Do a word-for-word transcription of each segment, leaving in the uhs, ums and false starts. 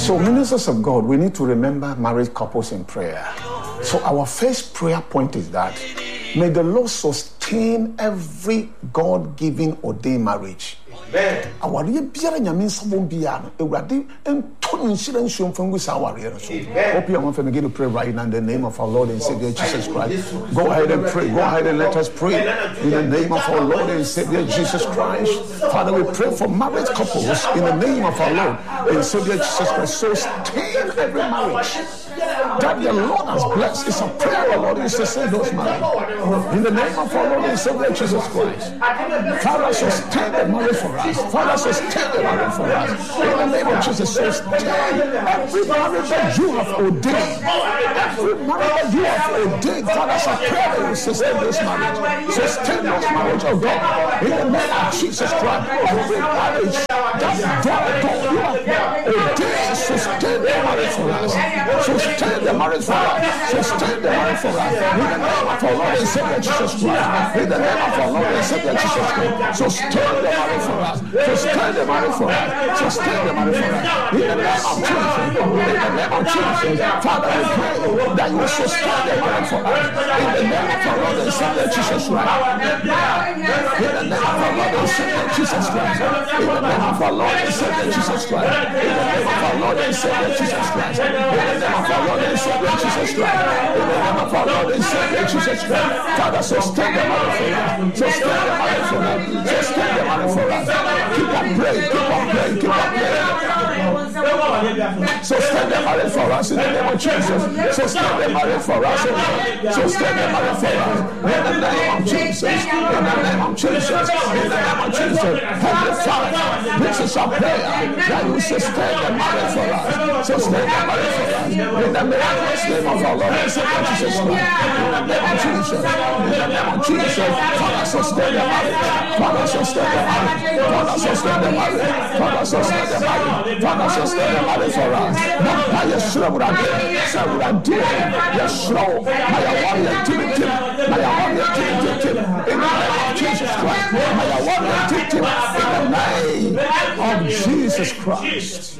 So, ministers of God, we need to remember married couples in prayer. So our first prayer point is that may the Lord sustain every God-given ordained marriage. Amen. Our biara nyame nsabon biara no ewurade ento nhyira nsuom fangu sa aware no so. Open your mouth and begin to pray right now in the name of our Lord and Savior Jesus Christ. Go ahead and pray. Go ahead and let us pray in the name of our Lord and Savior Jesus Christ. Father, we pray for married couples in the name of our Lord and Savior Jesus Christ. Sustain every marriage that the Lord has blessed. It's a prayer, Lord, is to save those married. In the name of our Lord and Savior Jesus Christ. Father, sustain the marriage for us. Father, sustain the marriage for us. In the name of Jesus, sustain every marriage that you have ordained. Every marriage that you have ordained. Father, I pray that you sustain this marriage. Sustain this marriage, oh God. In the name of Jesus Christ. Every marriage that you have ordained, sustain the marriage for us. Sustain the marriage for us. Sustain the marriage for us. In the name of our Lord and Savior Jesus Christ. In the name of our Lord and Savior Jesus Christ. Sustain the marriage for us. Sustain the marriage for us. Sustain the marriage for us. In the name of Jesus. In the name of Jesus. Father, we pray that you sustain the marriage for us. In the name of our Lord and Savior Jesus Christ. In the name of our Lord and Savior Jesus Christ. In the name of our Lord and Savior Jesus Christ. In the name of our Lord and Savior Jesus Christ. In the name of our Lord and Savior Jesus Christ. In the name of our Lord and Savior Jesus Christ. Father, sustain the marriage for us. Sustain the marriage for us. Sustain the marriage for us. Keep on praying. Keep on praying. Keep on praying. Sustain the marriage for us in the name of Jesus. Sustain the marriage for us. Sustain the marriage for us in the name of Jesus. In the name of Jesus. In the name of Jesus. Heavenly Father, this is our prayer that you sustain the marriage for us. Sustain the marriage for us in the name of our Lord and Savior Jesus Christ. In the name of Jesus. In the name of Jesus. Father, sustain the marriage. Father, sustain the marriage. Father, sustain the marriage. Father, sustain the marriage. Father, sustain the marriage for us. Now, yes, Lord, I did. Yes, Lord. I want your activity. I want your activity. In the name of Jesus Christ. I want your activity. In the name of Jesus Christ.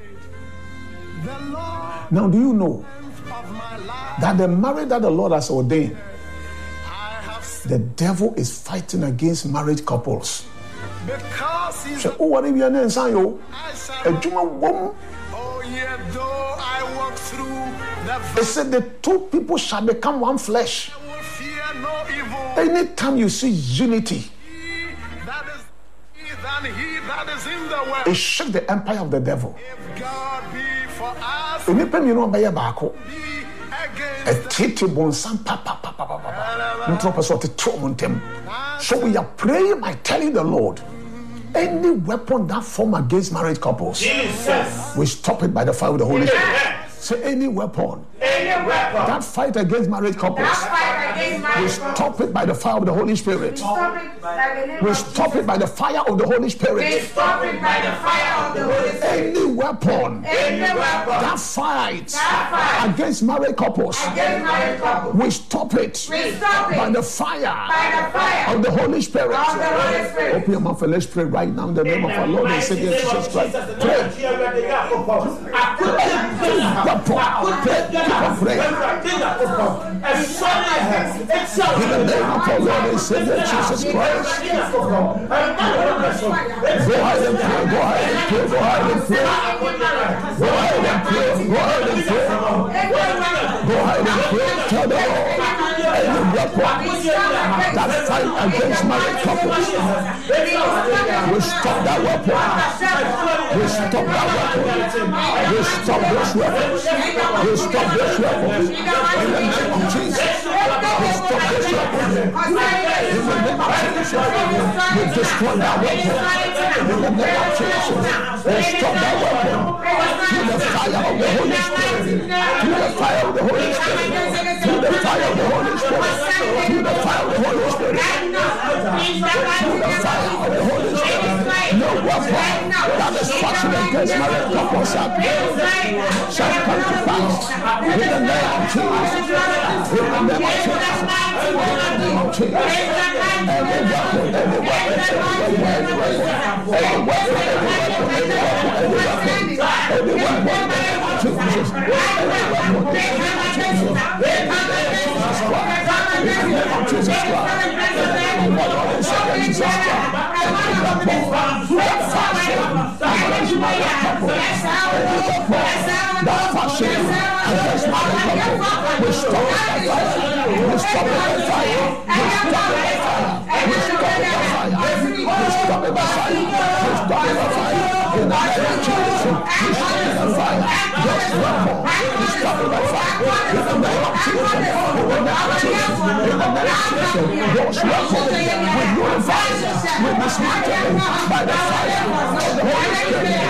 Now, do you know that the marriage that the Lord has ordained, the devil is fighting against married couples? So, oh, what if you're not saying you? A woman. They said the two people shall become one flesh. Anytime you see unity, it shook the empire of the devil. Anytime you know by a barco, a titty bonsam papa papa papa. So we are praying by telling the Lord, any weapon that form against married couples, Jesus, we stop it by the fire of the Holy Spirit. So any weapon, any weapon that fight against married couples, against married we stop it by the fire of the Holy Spirit. Stop it we stop it by the fire of the Holy Spirit. We stop it by the fire of the Holy Spirit. Any weapon, any weapon that fights that against married couples, against married couples, we stop it, we stop it by the fire, by the fire of the Holy Spirit. Of the Holy Spirit. Open your mouth and let's pray right now in the name of our Lord and Savior Jesus Christ. Pray. Pray, pray, pray. In the name of our Lord and Savior Jesus Christ. Go ahead and pray, go ahead and pray, go ahead and pray. Go ahead and pray, go ahead and pray. Go ahead and pray. Tell the Lord, any weapon that fight against married couples, we stop that weapon. We stop that weapon. We stop this weapon. We stop this weapon. In the name of Jesus. We stop this weapon. In the name of Jesus. We destroy that weapon. In the name of Jesus. We stop that weapon. Through the fire of the Holy Spirit. Through the fire of the Holy Spirit. Through the fire of the Holy Spirit. Through the fire of the Holy Spirit. Through the fire of the Holy Spirit. No weapon that is fashioned against married couples shall come to pass. In the name of Jesus. In the name of Jesus. In the name of Jesus. Every weapon, every weapon, every weapon, every weapon, every weapon, every weapon, every weapon, every weapon, every weapon, Jesus Christ. My Lord and Savior Jesus Christ. That fashion against my couple. That fashion against my couple. We stop it by fire. We stop it by fire. We stop it by fire. We stop it by fire. We stop it by fire. We stop it by fire. In the name of Jesus, we stop it by fire. Yes, weapon. We stop it by fire. In the name of Jesus, in the name of Jesus, in the name of Jesus, those weapons we unify, we dismantle by the fire of the Holy Spirit.